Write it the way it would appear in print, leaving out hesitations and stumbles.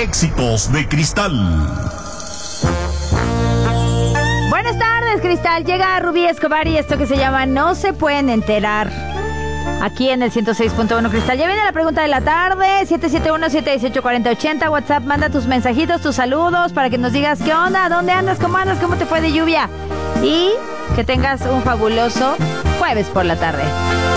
Éxitos de Cristal. Buenas tardes, Cristal. Llega Rubí Escobar y esto que se llama No se pueden enterar. Aquí en el 106.1 Cristal. Ya viene la pregunta de la tarde. 771-718-4080. WhatsApp, manda tus mensajitos, tus saludos para que nos digas qué onda, dónde andas, cómo te fue de lluvia. Y que tengas un fabuloso jueves por la tarde.